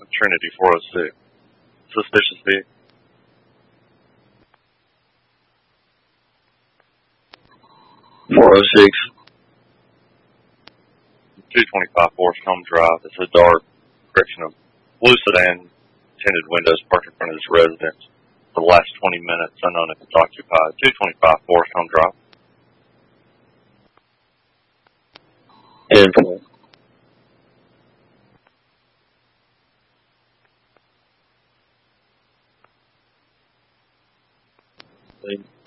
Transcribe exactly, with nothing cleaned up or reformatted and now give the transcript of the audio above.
Trinity four oh six. Suspicious vehicle. four oh six. two twenty-five Forest Home Drive. It's a dark, correction of blue sedan, tinted windows parked in front of this residence for the last twenty minutes, unknown if it's occupied. two twenty-five Forest Home Drive. And